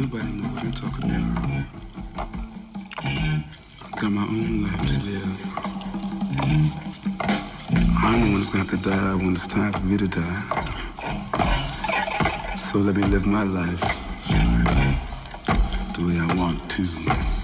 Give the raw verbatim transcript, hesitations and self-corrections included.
nobody know what I'm talking about. I've got my own life to live. I'm the one who's got to die when it's time for me to die. So let me live my life the way I want to.